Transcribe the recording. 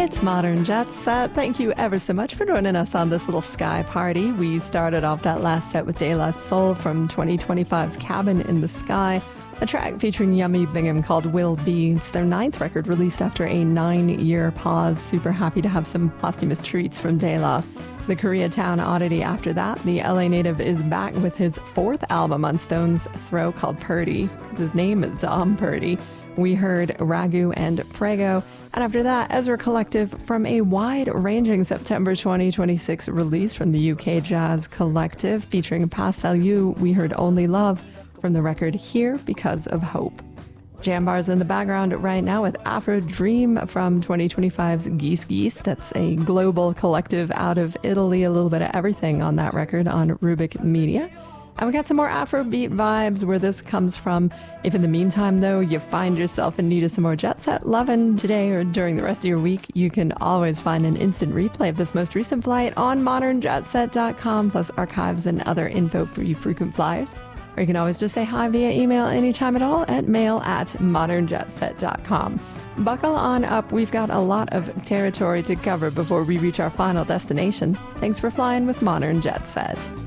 It's Modern Jet Set. Thank you ever so much for joining us on this little sky party. We started off that last set with De La Soul from 2025's Cabin in the Sky, a track featuring Yummy Bingham called Will Be. It's their 9th record released after a 9-year pause. Super happy to have some posthumous treats from De La. The Koreatown oddity after that, the LA native is back with his 4th album on Stone's Throw called Purdy, because his name is Dom Purdy. We heard Ragu and Prego. And after that, Ezra Collective from a wide-ranging September 2026 release from the UK Jazz Collective featuring Pas Salut. We heard Only Love from the record Here Because of Hope. Jambar's in the background right now with Afro Dream from 2025's Geese Geese. That's a global collective out of Italy. A little bit of everything on that record on Rubik Media. And we got some more Afrobeat vibes where this comes from. If in the meantime, though, you find yourself in need of some more Jet Set lovin' today or during the rest of your week, you can always find an instant replay of this most recent flight on modernjetset.com, plus archives and other info for you frequent flyers. Or you can always just say hi via email anytime at all at mail@modernjetset.com. Buckle on up. We've got a lot of territory to cover before we reach our final destination. Thanks for flying with Modern Jet Set.